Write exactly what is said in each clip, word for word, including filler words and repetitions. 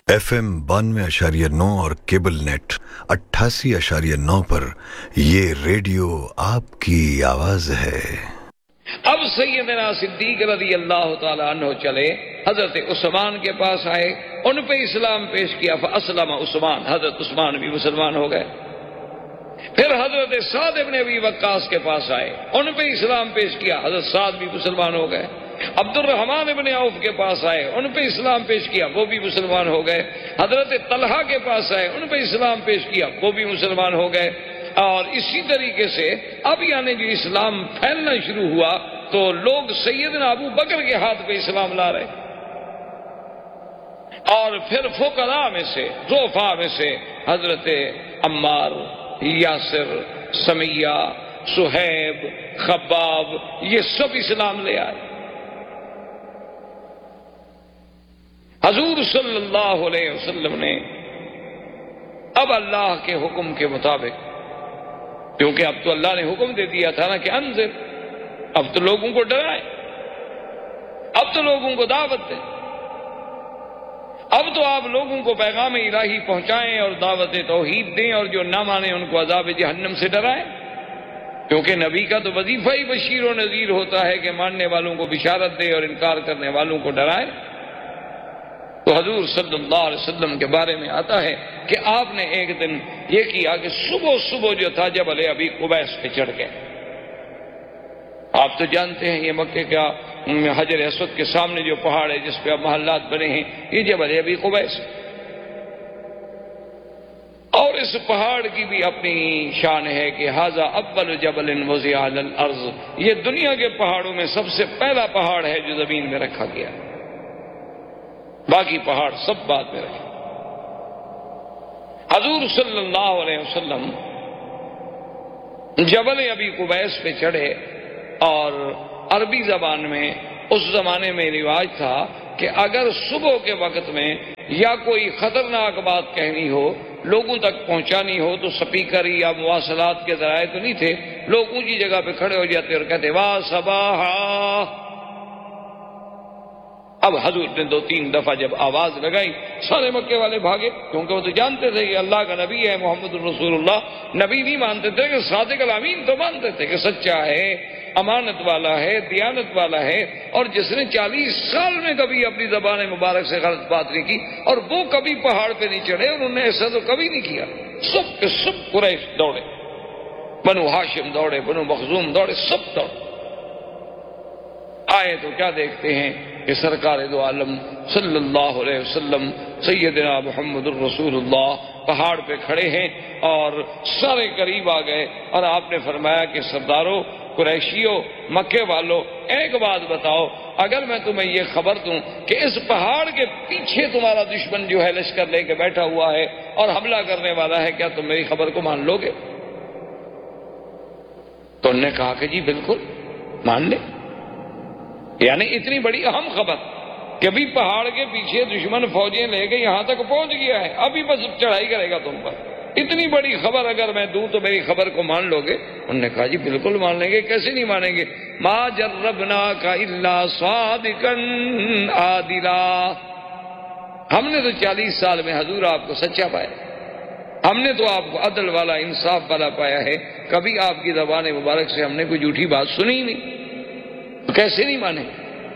F M بانوے اشاریہ نو اور کیبل نیٹ اٹھاسی اشاریہ نو پر یہ ریڈیو آپ کی آواز ہے۔ اب سیدنا صدیق رضی اللہ تعالی عنہ چلے، حضرت عثمان کے پاس آئے، ان پہ اسلام پیش کیا، فاسلم عثمان، حضرت عثمان بھی مسلمان ہو گئے۔ پھر حضرت سعد بن ابی وقاص کے پاس آئے، ان پہ اسلام پیش کیا، حضرت سعد بھی مسلمان ہو گئے۔ عبد الرحمن بن عوف کے پاس آئے، ان پہ اسلام پیش کیا، وہ بھی مسلمان ہو گئے۔ حضرت طلحہ کے پاس آئے، ان پہ اسلام پیش کیا، وہ بھی مسلمان ہو گئے۔ اور اسی طریقے سے اب یعنی جو اسلام پھیلنا شروع ہوا تو لوگ سیدنا ابو بکر کے ہاتھ پہ اسلام لا رہے، اور پھر فقراء میں سے، ضعفاء میں سے حضرت عمار، یاسر، سمیہ، صہیب، خباب، یہ سب اسلام لے آئے۔ حضور صلی اللہ علیہ وسلم نے اب اللہ کے حکم کے مطابق، کیونکہ اب تو اللہ نے حکم دے دیا تھا نا کہ انذر، اب تو لوگوں کو ڈرائیں، اب تو لوگوں کو دعوت دیں، اب تو آپ لوگوں کو پیغام الہی پہنچائیں اور دعوت توحید دیں، اور جو نہ مانے ان کو عذاب جہنم سے ڈرائیں، کیونکہ نبی کا تو وظیفہ ہی بشیر و نذیر ہوتا ہے کہ ماننے والوں کو بشارت دے اور انکار کرنے والوں کو ڈرائے۔ تو حضور صلی اللہ علیہ وسلم کے بارے میں آتا ہے کہ آپ نے ایک دن یہ کیا کہ صبح صبح جو تھا جبل ابی قبیس پہ چڑھ گئے۔ آپ تو جانتے ہیں یہ مکے کا حجر اسود کے سامنے جو پہاڑ ہے جس پہ اب محلات بنے ہیں، یہ جبل ابی قبیس، اور اس پہاڑ کی بھی اپنی شان ہے کہ ھذا اول جبل وضع علی الارض، یہ دنیا کے پہاڑوں میں سب سے پہلا پہاڑ ہے جو زمین میں رکھا گیا ہے، باقی پہاڑ سب بعد میں رکھے۔ حضور صلی اللہ علیہ وسلم جبل ابی قبیس پہ چڑھے، اور عربی زبان میں اس زمانے میں رواج تھا کہ اگر صبح کے وقت میں یا کوئی خطرناک بات کہنی ہو، لوگوں تک پہنچانی ہو، تو سپیکر یا مواصلات کے ذرائع تو نہیں تھے، لوگ اونچی جگہ پہ کھڑے ہو جاتے اور کہتے واہ صباحا۔ اب حضور نے دو تین دفعہ جب آواز لگائی، سارے مکے والے بھاگے، کیونکہ وہ تو جانتے تھے کہ اللہ کا نبی ہے محمد الرسول اللہ۔ نبی نہیں مانتے تھے کہ صادق الامین تو مانتے تھے کہ سچا ہے، امانت والا ہے، دیانت والا ہے، اور جس نے چالیس سال میں کبھی اپنی زبان مبارک سے غلط بات نہیں کی، اور وہ کبھی پہاڑ پہ نہیں چڑھے، اور انہوں نے ایسا تو کبھی نہیں کیا۔ سب کے سب قریش دوڑے، بنو ہاشم دوڑے، بنو مخزوم دوڑے، سب دوڑے۔ آئے تو کیا دیکھتے ہیں کہ سرکار دو عالم صلی اللہ علیہ وسلم سیدنا محمد الرسول اللہ پہاڑ پہ کھڑے ہیں، اور سارے قریب آ گئے، اور آپ نے فرمایا کہ سرداروں، قریشیوں، مکے والوں، ایک بات بتاؤ، اگر میں تمہیں یہ خبر دوں کہ اس پہاڑ کے پیچھے تمہارا دشمن جو ہے لشکر لے کے بیٹھا ہوا ہے اور حملہ کرنے والا ہے، کیا تم میری خبر کو مان لو گے؟ تو انہوں نے کہا کہ جی بالکل مان لیں۔ یعنی اتنی بڑی اہم خبر کہ ابھی پہاڑ کے پیچھے دشمن فوجیں لے کے یہاں تک پہنچ گیا ہے، ابھی بس چڑھائی کرے گا تم پر، اتنی بڑی خبر اگر میں دوں تو میری خبر کو مان لو گے؟ انہوں نے کہا جی بالکل مان لیں گے، کیسے نہیں مانیں گے؟ ما جربناک الا صادقا عادلا، ہم نے تو چالیس سال میں حضور آپ کو سچا پایا، ہم نے تو آپ کو عدل والا، انصاف والا پایا ہے، کبھی آپ کی زبان مبارک سے ہم نے کوئی جھوٹی بات سنی ہی نہیں، تو کیسے نہیں مانے؟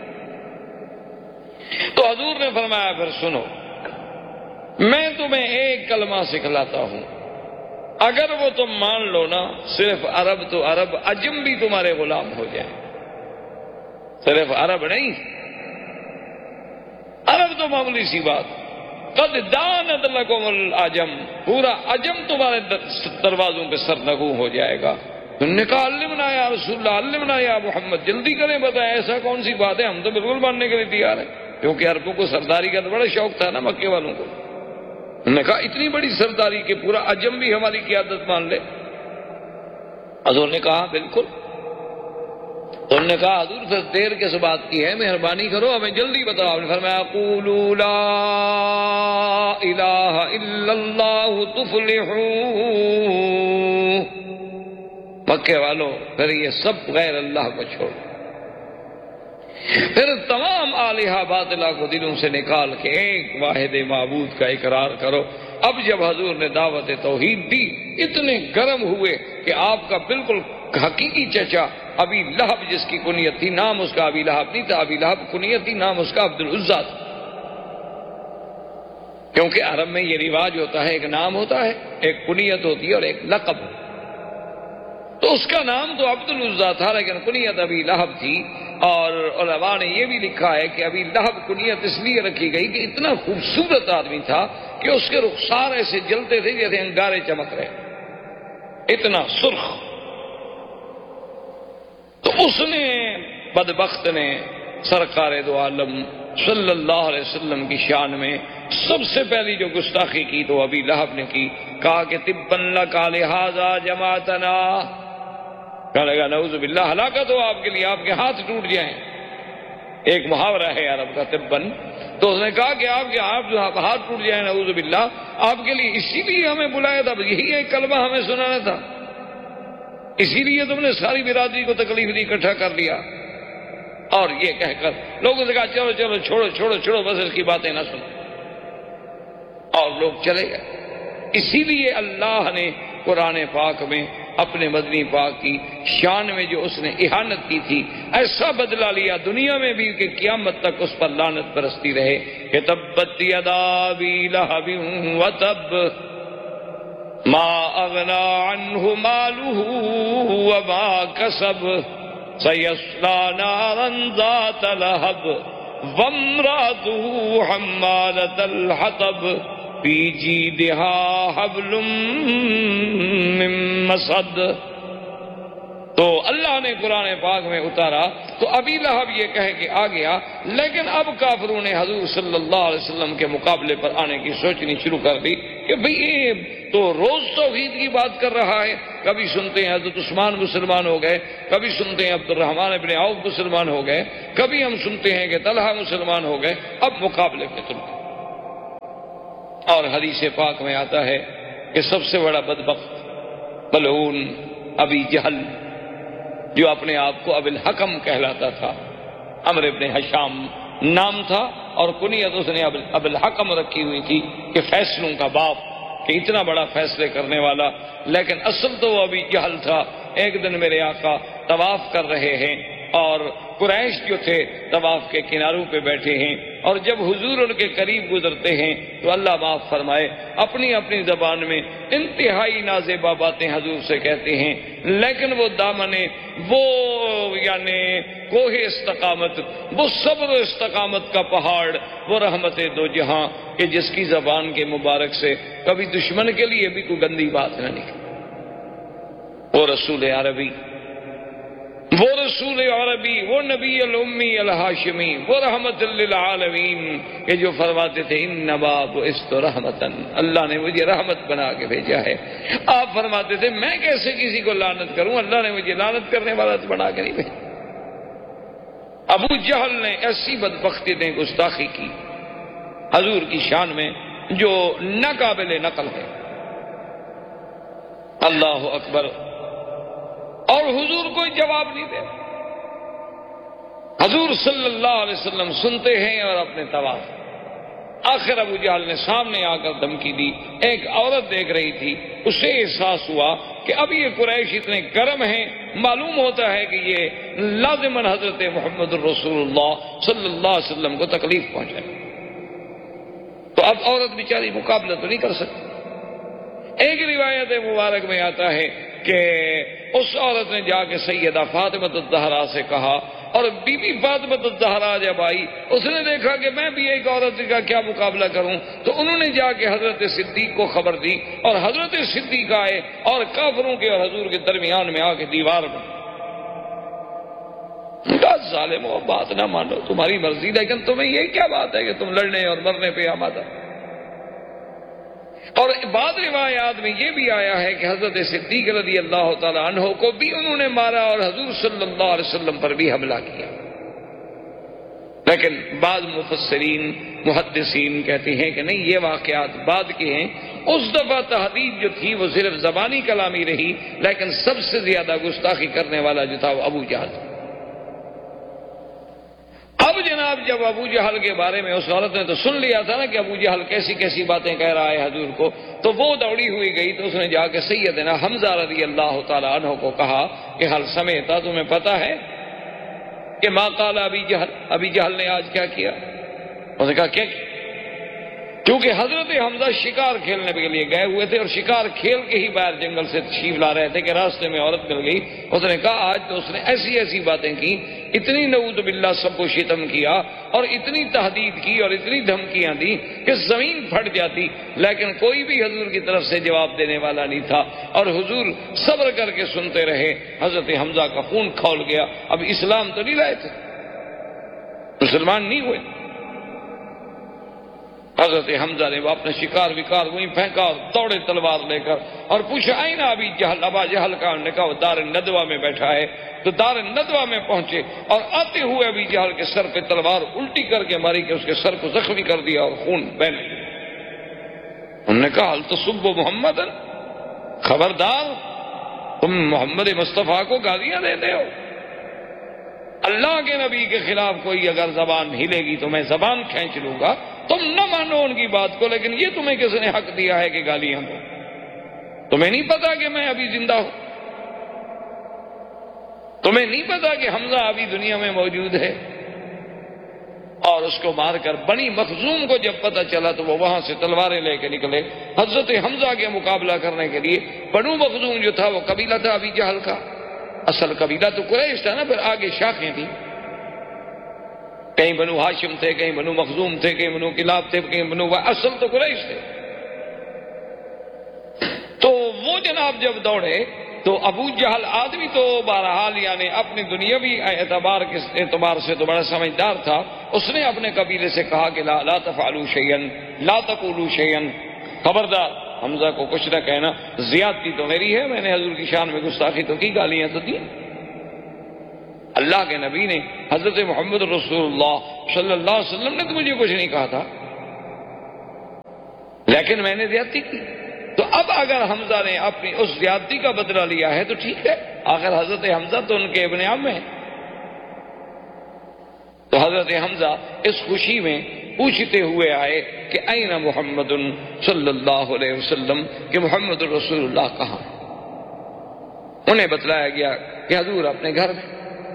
تو حضور نے فرمایا پھر سنو، میں تمہیں ایک کلمہ سکھلاتا ہوں، اگر وہ تم مان لو نا، صرف عرب تو عرب، عجم بھی تمہارے غلام ہو جائیں، صرف عرب نہیں، عرب تو معمولی سی بات، قد دانت لکم العجم، پورا عجم تمہارے دروازوں پہ سرنگوں ہو جائے گا۔ انہوں نے کہا علمنا یا رسول اللہ، علمنا یا محمد، جلدی کریں بتائیں ایسا کون سی بات ہے، ہم تو بالکل ماننے کے لیے تیار ہیں، کیونکہ عربوں کو سرداری کا تو بڑا شوق تھا نا مکے والوں کو۔ انہوں نے کہا اتنی بڑی سرداری کہ پورا عجم بھی ہماری قیادت مان لے؟ حضور نے کہا بالکل۔ تو انہوں نے کہا حضور پھر دیر کس بات کی ہے، مہربانی کرو ہمیں جلدی بتاؤ۔ آپ نے فرمایا قولوا لا الہ الا اللہ تفلحوا، مکے والوں پھر یہ سب غیر اللہ کو چھوڑ، پھر تمام آلہہ باطلہ کو دلوں سے نکال کے ایک واحد معبود کا اقرار کرو۔ اب جب حضور نے دعوت توحید دی، اتنے گرم ہوئے کہ آپ کا بالکل حقیقی چچا ابی لہب، جس کی کنیت تھی، نام اس کا ابی لہب نہیں تھا، ابی لہب کنیت تھی، نام اس کا عبد العزیٰ تھا، کیونکہ عرب میں یہ رواج ہوتا ہے، ایک نام ہوتا ہے، ایک کنیت ہوتی ہے اور ایک لقب۔ تو اس کا نام تو عبد العزیٰ تھا، لیکن کنیت ابی لہب تھی۔ اور علماء نے یہ بھی لکھا ہے کہ ابی لہب کنیت اس لیے رکھی گئی کہ اتنا خوبصورت آدمی تھا کہ اس کے رخسار ایسے جلتے تھے جیسے انگارے چمک رہے، اتنا سرخ۔ تو اس نے، بدبخت نے، سرکار دو عالم صلی اللہ علیہ وسلم کی شان میں سب سے پہلی جو گستاخی کی تو ابی لہب نے کی، کہا کہ تبًا لک لہذا جماعتنا، کہنے لگا نعوذ باللہ، ہلاکت ہو آپ کے لیے، آپ کے ہاتھ ٹوٹ جائیں۔ ایک محاورہ ہے عرب کا تبًا، تو اس نے کہا کہ آپ کے ہاتھ ٹوٹ جائیں، نعوذ باللہ، آپ کے لیے اسی لیے ہمیں بلایا تھا، یہی ایک کلمہ ہمیں سنانا تھا، اسی لیے تم نے ساری برادری کو تکلیف دی، اکٹھا کر لیا۔ اور یہ کہہ کر لوگوں سے کہا چلو چلو چھوڑو چھوڑو چھوڑو، بس اس کی باتیں نہ سنو، اور لوگ چلے گئے۔ اسی لیے اللہ نے قرآن پاک میں اپنے مدنی پاک کی شان میں جو اس نے اہانت کی تھی، ایسا بدلہ لیا دنیا میں بھی کہ قیامت تک اس پر لعنت برستی رہے کہ تبت یدا ابی لہب وتب ما اغنی عنہ مالہ وما کسب سیصلی نارا ذات لہب وامرأتہ حمالۃ الحطب فی جیدہا حبل من مسد۔ تو اللہ نے قرآن پاک میں اتارا تو ابی لہب یہ کہہ کے آ گیا، لیکن اب کافروں نے حضور صلی اللہ علیہ وسلم کے مقابلے پر آنے کی سوچنی شروع کر دی کہ بھئی یہ تو روز توحید کی بات کر رہا ہے، کبھی سنتے ہیں حضرت عثمان مسلمان ہو گئے، کبھی سنتے ہیں عبد الرحمن ابن عوف مسلمان ہو گئے، کبھی ہم سنتے ہیں کہ طلحہ مسلمان ہو گئے، اب مقابلے پہ تم۔ اور حدیث پاک میں آتا ہے کہ سب سے بڑا بدبخت ملعون ابی جہل، جو اپنے آپ کو ابی الحکم کہلاتا تھا، عمرو ابن حشام نام تھا اور کنیت اس نے ابی الحکم رکھی ہوئی تھی کہ فیصلوں کا باپ، کہ اتنا بڑا فیصلے کرنے والا، لیکن اصل تو وہ ابی جہل تھا۔ ایک دن میرے آقا طواف کر رہے ہیں اور قریش جو تھے طواف کے کناروں پہ بیٹھے ہیں، اور جب حضور ان کے قریب گزرتے ہیں تو اللہ معاف فرمائے اپنی اپنی زبان میں انتہائی نازیبا باتیں حضور سے کہتے ہیں، لیکن وہ دامن، وہ یعنی کوہ استقامت، وہ صبر و استقامت کا پہاڑ، وہ رحمت دو جہاں کہ جس کی زبان کے مبارک سے کبھی دشمن کے لیے بھی کوئی گندی بات نہ نکلی، وہ رسول عربی، وہ رسول عربی، وہ نبی الامی الہاشمی، وہ رحمت للعالمین کہ جو فرماتے تھے انما بعثت رحمتن، اللہ نے مجھے رحمت بنا کے بھیجا ہے۔ آپ فرماتے تھے میں کیسے کسی کو لعنت کروں، اللہ نے مجھے لعنت کرنے والا تو بنا کے نہیں بھیجا۔ ابو جہل نے ایسی بدبختی نے گستاخی کی حضور کی شان میں جو ناقابل نقل ہے۔ اللہ اکبر، اور حضور کوئی جواب نہیں دے، حضور صلی اللہ علیہ وسلم سنتے ہیں اور اپنے طواف۔ آخر ابو جہل نے سامنے آ کر دھمکی دی، ایک عورت دیکھ رہی تھی، اسے احساس ہوا کہ اب یہ قریش اتنے گرم ہیں، معلوم ہوتا ہے کہ یہ لازماً حضرت محمد الرسول اللہ صلی اللہ علیہ وسلم کو تکلیف پہنچائے، تو اب عورت بیچاری مقابلہ تو نہیں کر سکتی۔ ایک روایت مبارک میں آتا ہے کہ اس عورت نے جا کے سیدہ فاطمہ الزہرا سے کہا، اور بی بی فاطمہ الزہرا جب آئی اس نے دیکھا کہ میں بھی ایک عورت کا کیا مقابلہ کروں، تو انہوں نے جا کے حضرت صدیق کو خبر دی، اور حضرت صدیق آئے اور کافروں کے اور حضور کے درمیان میں آ کے دیوار میں ظالمو بات نہ مانو، تمہاری مرضی، لیکن تمہیں یہ کیا بات ہے کہ تم لڑنے اور مرنے پہ آمادہ۔ اور بعض روایات میں یہ بھی آیا ہے کہ حضرت صدیق رضی اللہ تعالی عنہ کو بھی انہوں نے مارا اور حضور صلی اللہ علیہ وسلم پر بھی حملہ کیا، لیکن بعض مفسرین محدثین کہتے ہیں کہ نہیں، یہ واقعات بعد کے ہیں۔ اس دفعہ تحدید جو تھی وہ صرف زبانی کلامی رہی، لیکن سب سے زیادہ گستاخی کرنے والا جو تھا وہ ابو جہل۔ اب جناب جب ابو جہل کے بارے میں اس عورت نے تو سن لیا تھا نا کہ ابو جہل کیسی کیسی باتیں کہہ رہا ہے حضور کو، تو وہ دوڑی ہوئی گئی تو اس نے جا کے سیدنا حمزہ رضی اللہ تعالیٰ عنہ کو کہا کہ حل سمیتا، تمہیں پتا ہے کہ ما قال ابی جہل، ابی جہل نے آج کیا کیا؟ اس نے کہا کیا؟ کیونکہ حضرت حمزہ شکار کھیلنے کے لیے گئے ہوئے تھے اور شکار کھیل کے ہی باہر جنگل سے تشریف لا رہے تھے کہ راستے میں عورت مل گئی. اس نے کہا آج تو اس نے ایسی ایسی باتیں کی، اتنی نعوذ باللہ سب کو شتم کیا اور اتنی تہدید کی اور اتنی دھمکیاں دی کہ زمین پھٹ جاتی، لیکن کوئی بھی حضور کی طرف سے جواب دینے والا نہیں تھا اور حضور صبر کر کے سنتے رہے. حضرت حمزہ کا خون کھول گیا. اب اسلام تو نہیں لائے تھے، مسلمان نہیں ہوئے. حضرت حمزہ نے اپنا شکار وکار وہیں پھینکا اور دوڑے تلوار لے کر اور پوچھا آئین ابی جہل، ابا جہل کا. انہوں نے کہا وہ دار ندوہ میں بیٹھا ہے. تو دار ندوہ میں پہنچے اور آتے ہوئے ابی جہل کے سر پہ تلوار الٹی کر کے ماری کہ اس کے سر کو زخمی کر دیا اور خون بہہ گیا. انہوں نے کہا حل تسب محمد، خبردار تم محمد مصطفیٰ کو گالیاں دیتے ہو. اللہ کے نبی کے خلاف کوئی اگر زبان ہلے گی تو میں زبان کھینچ لوں گا. تم نہ مانو ان کی بات کو، لیکن یہ تمہیں کس نے حق دیا ہے کہ گالیاں دو؟ تمہیں نہیں پتا کہ میں ابھی زندہ ہوں؟ تمہیں نہیں پتا کہ حمزہ ابھی دنیا میں موجود ہے؟ اور اس کو مار کر بنی مخزوم کو جب پتا چلا تو وہ وہاں سے تلواریں لے کے نکلے حضرت حمزہ کے مقابلہ کرنے کے لیے. بنو مخزوم جو تھا وہ قبیلہ تھا ابی جہل کا. اصل قبیلہ تو قریش تھا نا، پھر آگے شاخیں تھیں. کہیں بنو ہاشم تھے، کہیں بنو مخزوم تھے، کہیں بنو کلاب تھے، کہیں بنو، اصل تو قریش تھے. تو وہ جناب جب دوڑے تو ابو جہل آدمی تو بہرحال یعنی اپنی دنیاوی اعتبار کے اعتبار سے تو بڑا سمجھدار تھا. اس نے اپنے قبیلے سے کہا کہ لا لا تفعلوا شیئا لا تقولوا شیئا، خبردار حمزہ کو کچھ نہ کہنا. زیادتی تو میری ہے، میں نے حضور کی شان میں گستاخی تو کی، گالیاں تو دی. اللہ کے نبی نے حضرت محمد رسول اللہ صلی اللہ علیہ وسلم نے تو مجھے کچھ نہیں کہا تھا، لیکن میں نے زیادتی کی. تو اب اگر حمزہ نے اپنی اس زیادتی کا بدلہ لیا ہے تو ٹھیک ہے، آخر حضرت حمزہ تو ان کے ابن عم ہیں. تو حضرت حمزہ اس خوشی میں پوچھتے ہوئے آئے کہ این محمد صلی اللہ علیہ وسلم، کہ محمد رسول اللہ کہاں؟ انہیں بتلایا گیا کہ حضور اپنے گھر میں.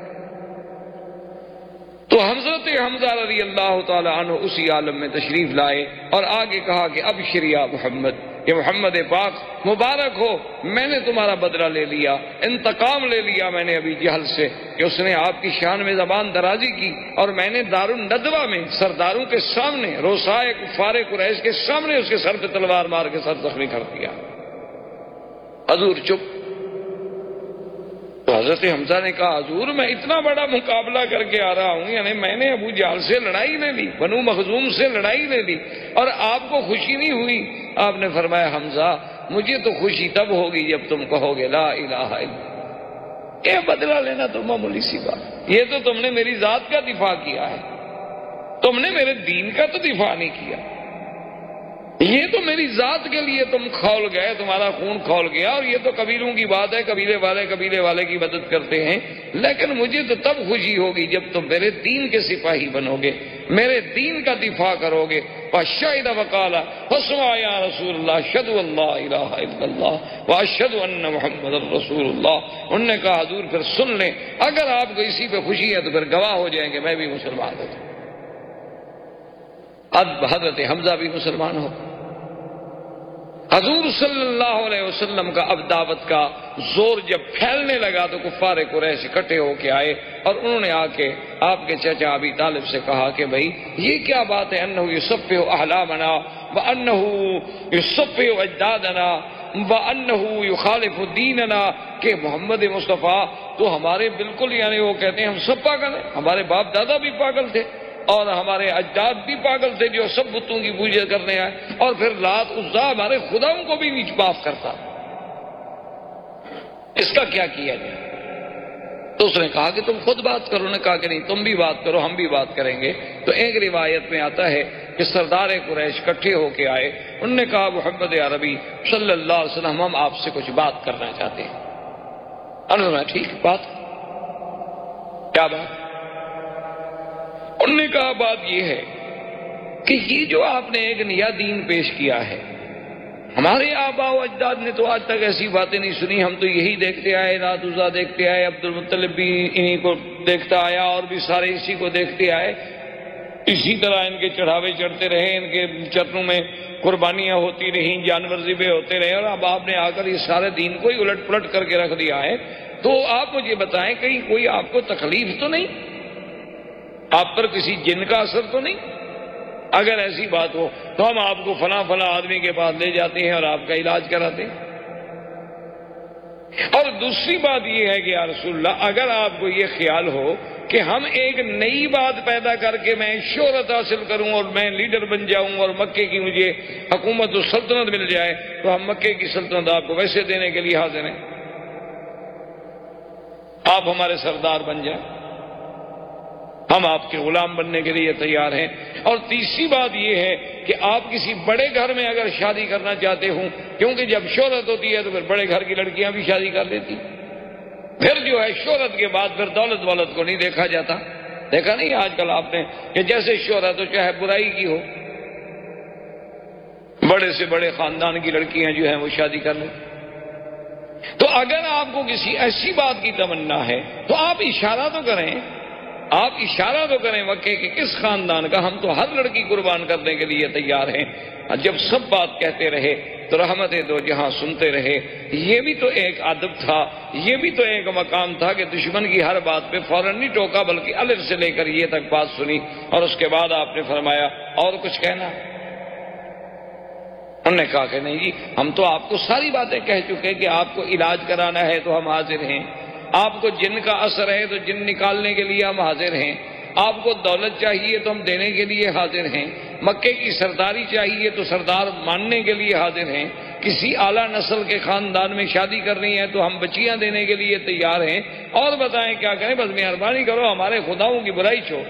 تو حضرت حمزہ رضی اللہ تعالی عنہ اسی عالم میں تشریف لائے اور آگے کہا کہ ابشر یا محمد، کہ محمد پاک مبارک ہو، میں نے تمہارا بدلہ لے لیا، انتقام لے لیا میں نے ابھی جہل سے کہ اس نے آپ کی شان میں زبان درازی کی اور میں نے دار الندوہ میں سرداروں کے سامنے، روسائے کفار قریش کے سامنے اس کے سر پہ تلوار مار کے سر زخمی کر دیا. حضور چپ. تو حضرت حمزہ نے کہا حضور میں اتنا بڑا مقابلہ کر کے آ رہا ہوں، یعنی میں نے ابو جہل سے لڑائی لے لی، بنو مخزوم سے لڑائی لے لی اور آپ کو خوشی نہیں ہوئی. آپ نے فرمایا حمزہ مجھے تو خوشی تب ہوگی جب تم کہو گے لا الہ الا اللہ. یہ بدلہ لینا تو معمولی سی بات، یہ تو تم نے میری ذات کا دفاع کیا ہے، تم نے میرے دین کا تو دفاع نہیں کیا. یہ تو میری ذات کے لیے تم کھول گئے، تمہارا خون کھول گیا. اور یہ تو قبیلوں کی بات ہے، قبیلے والے قبیلے والے کی مدد کرتے ہیں، لیکن مجھے تو تب خوشی ہوگی جب تم میرے دین کے سپاہی بنو گے، میرے دین کا دفاع کرو گے. وَشَهِدَ وَقَالَ فَاسْمَعْ يَا رَسُولَ اللَّهِ أَشْهَدُ أَن لَّا إِلَٰهَ إِلَّا اللَّهُ وَأَشْهَدُ أَنَّ مُحَمَّدًا رَّسُولُ اللَّهِ. انہوں نے کہا حضور پھر سن لیں، اگر آپ کو اسی پہ خوشی ہے تو پھر گواہ ہو جائیں گے میں بھی مسلمان ہوں. اب حضرت حمزہ بھی مسلمان ہو. حضور صلی اللہ علیہ وسلم کا اب دعوت کا زور جب پھیلنے لگا تو کفار قریش اکٹھے ہو کے آئے اور انہوں نے آ کے آپ کے چچا ابی طالب سے کہا کہ بھائی یہ کیا بات ہے، انہ یصفح احلامنا وانہ یصفح اجدادنا وانہ یخالف دیننا، کہ محمد مصطفیٰ تو ہمارے بالکل یعنی وہ کہتے ہیں ہم سب پاگل ہیں، ہمارے باپ دادا بھی پاگل تھے اور ہمارے اجداد بھی پاگل تھے جو سب بتوں کی پوجا کرنے آئے، اور پھر لات عزا ہمارے خداؤں کو بھی نہیں معاف کرتا، اس کا کیا کیا جائے؟ تو اس نے کہا کہ تم خود بات کرو. نے کہا کہ نہیں تم بھی بات کرو، ہم بھی بات کریں گے. تو ایک روایت میں آتا ہے کہ سردار قریش اکٹھے ہو کے آئے، انہوں نے کہا محمد عربی صلی اللہ علیہ وسلم ہم آپ سے کچھ بات کرنا چاہتے ہیں. انہوں نے ٹھیک بات، کیا بات؟ انہوں نے کہا بات یہ ہے کہ یہ جو آپ نے ایک نیا دین پیش کیا ہے، ہمارے آباء و اجداد نے تو آج تک ایسی باتیں نہیں سنی، ہم تو یہی دیکھتے آئے، لات عزیٰ دیکھتے آئے، عبد المطلب بھی انہی کو دیکھتا آیا، اور بھی سارے اسی کو دیکھتے آئے، اسی طرح ان کے چڑھاوے چڑھتے رہے، ان کے چرنوں میں قربانیاں ہوتی رہیں، جانور ذبح ہوتے رہے، اور اب آپ نے آ کر اس سارے دین کو ہی الٹ پلٹ کر کے رکھ دیا ہے۔ تو آپ مجھے بتائیں کہیں کوئی آپ کو تکلیف تو نہیں، آپ پر کسی جن کا اثر تو نہیں؟ اگر ایسی بات ہو تو ہم آپ کو فلاں فلاں آدمی کے پاس لے جاتے ہیں اور آپ کا علاج کراتے ہیں۔ اور دوسری بات یہ ہے کہ یا رسول اللہ، اگر آپ کو یہ خیال ہو کہ ہم ایک نئی بات پیدا کر کے میں شہرت حاصل کروں اور میں لیڈر بن جاؤں اور مکے کی مجھے حکومت و سلطنت مل جائے، تو ہم مکے کی سلطنت آپ کو ویسے دینے کے لیے حاضر ہیں، آپ ہمارے سردار بن جائیں، ہم آپ کے غلام بننے کے لیے تیار ہیں۔ اور تیسری بات یہ ہے کہ آپ کسی بڑے گھر میں اگر شادی کرنا چاہتے ہوں، کیونکہ جب شہرت ہوتی ہے تو پھر بڑے گھر کی لڑکیاں بھی شادی کر لیتی، پھر جو ہے شہرت کے بعد پھر دولت والت کو نہیں دیکھا جاتا۔ دیکھا نہیں آج کل آپ نے کہ جیسے شہرت ہو چاہے برائی کی ہو، بڑے سے بڑے خاندان کی لڑکیاں جو ہیں وہ شادی کر لیں۔ تو اگر آپ کو کسی ایسی بات کی تمنا ہے تو آپ اشارہ تو کریں، آپ اشارہ تو کریں مکے کے کس خاندان کا، ہم تو ہر لڑکی قربان کرنے کے لیے تیار ہیں۔ جب سب بات کہتے رہے تو رحمت دو جہاں سنتے رہے۔ یہ بھی تو ایک ادب تھا، یہ بھی تو ایک مقام تھا کہ دشمن کی ہر بات پہ فوراً نہیں ٹوکا، بلکہ الف سے لے کر یہ تک بات سنی، اور اس کے بعد آپ نے فرمایا اور کچھ کہنا؟ انہوں نے کہا کہ نہیں جی، ہم تو آپ کو ساری باتیں کہہ چکے کہ آپ کو علاج کرانا ہے تو ہم حاضر ہیں، آپ کو جن کا اثر ہے تو جن نکالنے کے لیے ہم حاضر ہیں، آپ کو دولت چاہیے تو ہم دینے کے لیے حاضر ہیں، مکے کی سرداری چاہیے تو سردار ماننے کے لیے حاضر ہیں، کسی اعلیٰ نسل کے خاندان میں شادی کرنی ہے تو ہم بچیاں دینے کے لیے تیار ہیں، اور بتائیں کیا کریں، بس مہربانی کرو ہمارے خداؤں کی برائی چھوڑ۔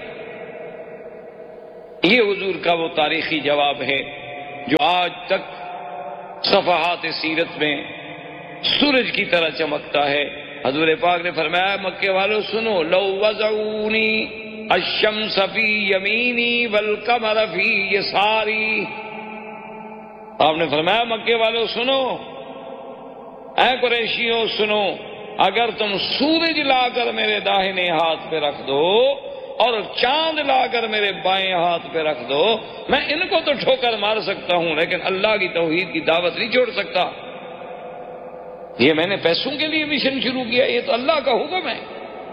یہ حضور کا وہ تاریخی جواب ہے جو آج تک صفحات سیرت میں سورج کی طرح چمکتا ہے۔ حضور پاک نے فرمایا مکے والوں سنو، لو وضعونی الشمس فی یمینی والقمر فی یساری، آپ نے فرمایا مکے والوں سنو، اے قریشیوں سنو، اگر تم سورج لا کر میرے داہنے ہاتھ پہ رکھ دو اور چاند لا کر میرے بائیں ہاتھ پہ رکھ دو، میں ان کو تو ٹھوکر مار سکتا ہوں لیکن اللہ کی توحید کی دعوت نہیں چھوڑ سکتا۔ یہ میں نے پیسوں کے لیے مشن شروع کیا، یہ تو اللہ کا حکم ہے۔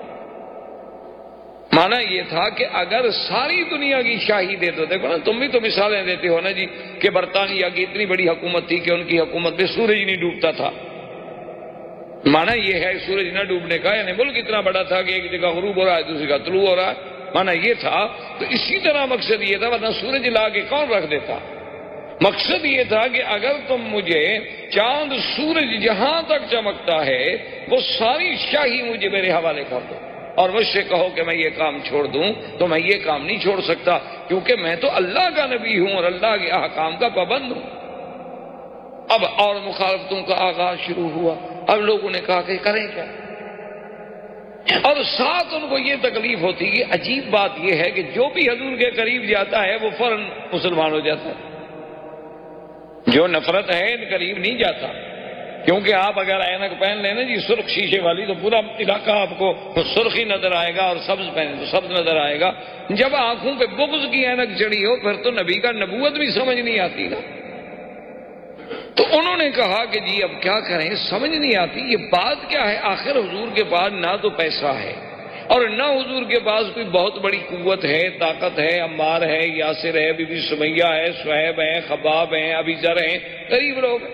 مانا یہ تھا کہ اگر ساری دنیا کی شاہی دے دو، دیکھو نا تم بھی تو مثالیں دیتے ہو نا جی کہ برطانیہ کی اتنی بڑی حکومت تھی کہ ان کی حکومت میں سورج نہیں ڈوبتا تھا، مانا یہ ہے سورج نہ ڈوبنے کا، یعنی ملک اتنا بڑا تھا کہ ایک جگہ غروب ہو رہا ہے دوسری جگہ طلوع ہو رہا ہے، مانا یہ تھا۔ تو اسی طرح مقصد یہ تھا، ورنہ سورج لا کے کون رکھ دیتا؟ مقصد یہ تھا کہ اگر تم مجھے چاند سورج جہاں تک چمکتا ہے وہ ساری شاہی مجھے میرے حوالے کر دو، اور مجھ سے کہو کہ میں یہ کام چھوڑ دوں تو میں یہ کام نہیں چھوڑ سکتا، کیونکہ میں تو اللہ کا نبی ہوں اور اللہ کے احکام کا پابند ہوں۔ اب اور مخالفتوں کا آغاز شروع ہوا، اب لوگوں نے کہا کہ کریں کیا، اور ساتھ ان کو یہ تکلیف ہوتی ہے۔ عجیب بات یہ ہے کہ جو بھی حضور کے قریب جاتا ہے وہ فوراً مسلمان ہو جاتا ہے، جو نفرت ہے ان قریب نہیں جاتا، کیونکہ آپ اگر اینک پہن لیں نا جی سرخ شیشے والی تو پورا علاقہ آپ کو سرخی نظر آئے گا، اور سبز پہنے تو سبز نظر آئے گا۔ جب آنکھوں پہ بغض کی اینک چڑھی ہو پھر تو نبی کا نبوت بھی سمجھ نہیں آتی نا۔ تو انہوں نے کہا کہ جی اب کیا کریں، سمجھ نہیں آتی یہ بات کیا ہے، آخر حضور کے پاس نہ تو پیسہ ہے اور نہ حضور کے پاس کوئی بہت بڑی قوت ہے، طاقت ہے، عمار ہے، یاسر ہے، بی بی سمیہ ہے، صہیب ہیں، خباب ہیں، ابی ذر ہیں، غریب لوگ ہیں،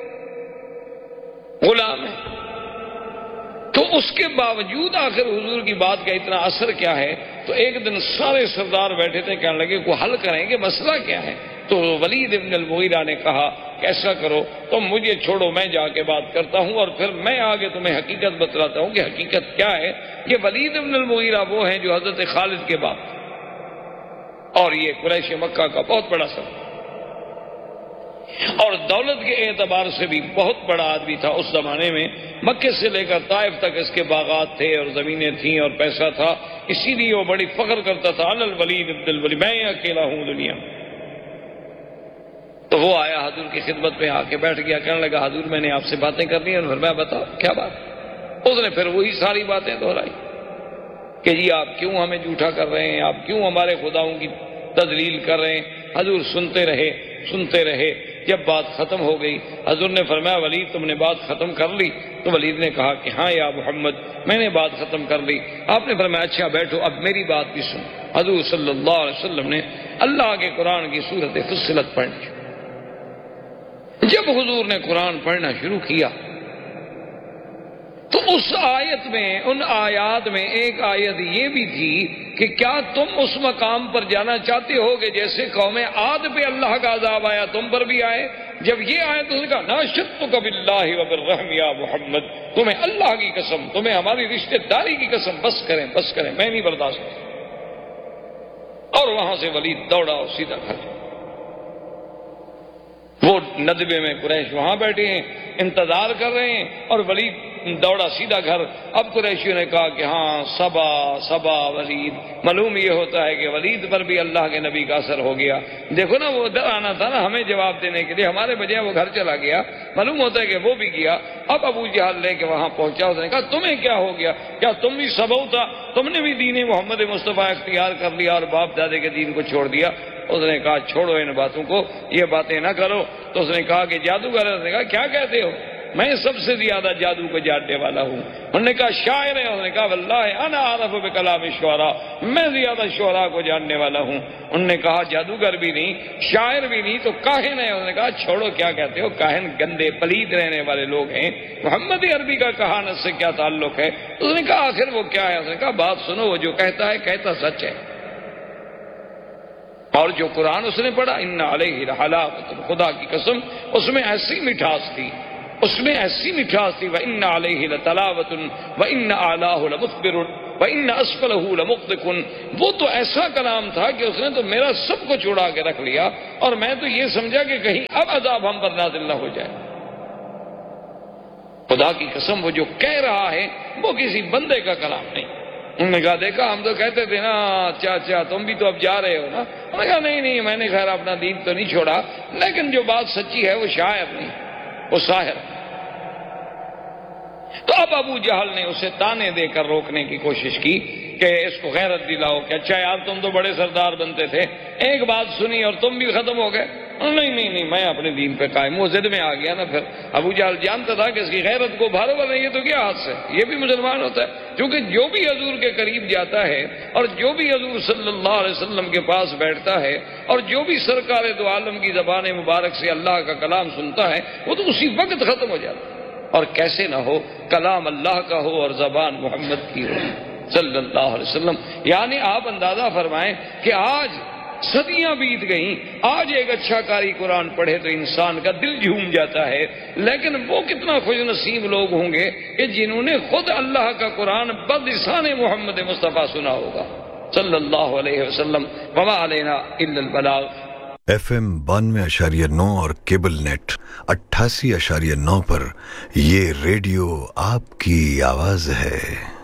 غلام ہیں۔ تو اس کے باوجود آخر حضور کی بات کا اتنا اثر کیا ہے؟ تو ایک دن سارے سردار بیٹھے تھے، کہنے لگے کوئی حل کریں کہ مسئلہ کیا ہے؟ تو ولید ابن المغیرہ نے کہا کہ ایسا کرو تم مجھے چھوڑو، میں جا کے بات کرتا ہوں اور پھر میں آگے تمہیں حقیقت بتلاتا ہوں کہ حقیقت کیا ہے۔ یہ ولید ابن المغیرہ وہ ہیں جو حضرت خالد کے باپ، اور یہ قریش مکہ کا بہت بڑا سردار، اور دولت کے اعتبار سے بھی بہت بڑا آدمی تھا اس زمانے میں. مکے سے لے کر طائف تک اس کے باغات تھے اور زمینیں تھیں اور پیسہ تھا. اسی لیے وہ بڑی فخر کرتا تھا علی الولید ابن الولید، میں اکیلا ہوں دنیا. تو وہ آیا حضور کی خدمت میں آ کے بیٹھ گیا. کہنے لگا حضور میں نے آپ سے باتیں کرنی ہیں. اور پھر میں بتاؤ کیا بات. اس نے پھر وہی ساری باتیں دہرائی کہ جی آپ کیوں ہمیں جھوٹا کر رہے ہیں، آپ کیوں ہمارے خداؤں کی تذلیل کر رہے ہیں. حضور سنتے رہے سنتے رہے. جب بات ختم ہو گئی حضور نے فرمایا ولید تم نے بات ختم کر لی؟ تو ولید نے کہا کہ ہاں یا محمد میں نے بات ختم کر لی. آپ نے فرمایا اچھا بیٹھو اب میری بات بھی سن. حضور صلی اللہ علیہ وسلم نے اللہ کے قرآن کی سورت فصلت پڑھنی. جب حضور نے قرآن پڑھنا شروع کیا تو اس آیت میں ان آیات میں ایک آیت یہ بھی تھی کہ کیا تم اس مقام پر جانا چاہتے ہو کہ جیسے قوم عاد پہ اللہ کا عذاب آیا تم پر بھی آئے. جب یہ آیت اس نے کہا ناشدتک باللہ وبالرحم یا محمد، تمہیں اللہ کی قسم، تمہیں ہماری رشتہ داری کی قسم، بس کریں بس کریں میں نہیں برداشت. اور وہاں سے ولید دوڑا اور سیدھا گھر. وہ ندبے میں قریش وہاں بیٹھے ہیں انتظار کر رہے ہیں اور ولید دوڑا سیدھا گھر. اب قریشیوں نے کہا کہ ہاں صبا صبا ولید. معلوم یہ ہوتا ہے کہ ولید پر بھی اللہ کے نبی کا اثر ہو گیا. دیکھو نا وہ ادھر آنا تھا نا ہمیں جواب دینے کے لیے، ہمارے بجائے وہ گھر چلا گیا. معلوم ہوتا ہے کہ وہ بھی گیا. اب ابو جہل لے کے وہاں پہنچا. اس نے کہا تمہیں کیا ہو گیا؟ کیا تم بھی سبو تھا؟ تم نے بھی دین محمد مصطفیٰ اختیار کر لیا اور باپ دادے کے دین کو چھوڑ دیا؟ اس نے کہا چھوڑو ان باتوں کو، یہ باتیں نہ کرو. تو اس نے کہا کہ جادوگر. اس نے کہا کیا کہتے ہو؟ میں سب سے زیادہ جادو کو جاننے والا ہوں. انہوں نے کہا شاعر ہے. اس نے کہا واللہ انا اعرف بکلام الشعراء، میں زیادہ شعراء کو جاننے والا ہوں. انہوں نے کہا جادوگر بھی نہیں، شاعر بھی نہیں، تو کاہن ہے. انہوں نے کہا چھوڑو کیا کہتے ہو، کاہن گندے پلید رہنے والے لوگ ہیں. محمدی عربی کا کہانت سے کیا تعلق ہے؟ اس نے کہا آخر وہ کیا ہے؟ اس نے کہا بات سنو، وہ جو کہتا ہے کہتا سچ ہے. اور جو قرآن اس نے پڑھا ان علیہ لحلاوۃ، خدا کی قسم اس میں ایسی مٹھاس تھی، اس میں ایسی مٹھاس تھی. وَإِنَّ عَلَيْهِ لَتَلَاوَةٌ وَإِنَّ أَعْلَاهُ لَمُثْبِرٌ وَإِنَّ أَسْفَلَهُ لَمُغْدِقٌ. وہ تو ایسا کلام تھا کہ اس نے تو میرا سب کچھ اڑا کے رکھ لیا اور میں تو یہ سمجھا کہ کہیں اب عذاب ہم پر نازل نہ ہو جائے. خدا کی قسم وہ جو کہہ رہا ہے وہ کسی بندے کا کلام نہیں. انہوں نے کہا دیکھا ہم تو کہتے تھے نا اچھا اچھا تم بھی تو اب جا رہے ہو نا. انہوں نے کہا نہیں نہیں میں نے خیر اپنا دین تو نہیں چھوڑا، لیکن جو بات سچی ہے وہ شاعر نہیں، وہ ساحر. تو اب ابو جہل نے اسے تانے دے کر روکنے کی کوشش کی کہ اس کو غیرت دلاؤ کہ اچھا یار تم تو بڑے سردار بنتے تھے، ایک بات سنی اور تم بھی ختم ہو گئے. نہیں نہیں نہیں میں اپنے دین پہ قائم ہوں. ضد میں آ گیا نا. پھر ابو جہل جانتا تھا کہ اس کی غیرت کو بھارو بنے یہ تو کیا ہاتھ سے، یہ بھی مسلمان ہوتا ہے. کیونکہ جو بھی حضور کے قریب جاتا ہے اور جو بھی حضور صلی اللہ علیہ وسلم کے پاس بیٹھتا ہے اور جو بھی سرکار دو عالم کی زبان مبارک سے اللہ کا کلام سنتا ہے وہ تو اسی وقت ختم ہو جاتا ہے. اور کیسے نہ ہو، کلام اللہ کا ہو اور زبان محمد کی ہو صلی اللہ علیہ وسلم. یعنی آپ اندازہ فرمائیں کہ آج صدیاں بیت گئیں، آج ایک اچھا قاری قرآن پڑھے تو انسان کا دل جھوم جاتا ہے. لیکن وہ کتنا خوش نصیب لوگ ہوں گے کہ جنہوں نے خود اللہ کا قرآن بلسان محمد مصطفیٰ سنا ہوگا صلی اللہ علیہ وسلم. وما علینا الا البلاغ. ایف ایم بانوے اشاریہ نو اور کیبل نیٹ اٹھاسی اشاریہ نو پر یہ ریڈیو آپ کی آواز ہے.